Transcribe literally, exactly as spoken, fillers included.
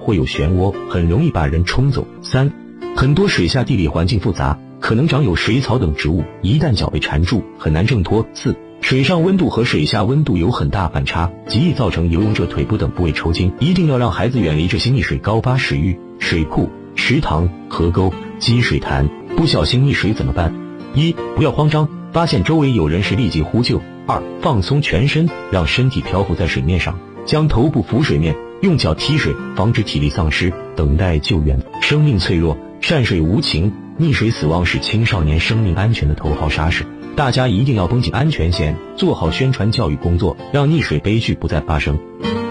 会有漩涡，很容易把人冲走。三、很多水下地理环境复杂，可能长有水草等植物，一旦脚被缠住，很难挣脱。四、水上温度和水下温度有很大反差，极易造成游泳者腿部等部位抽筋，一定要让孩子远离这些溺水高洼水域、水库、池塘、河沟、积水潭。不小心溺水怎么办？一、不要慌张，发现周围有人时立即呼救。二、放松全身，让身体漂浮在水面上，将头部浮水面，用脚踢水，防止体力丧失，等待救援。生命脆弱，善水无情，溺水死亡是青少年生命安全的头号杀手。大家一定要绷紧安全线，做好宣传教育工作，让溺水悲剧不再发生。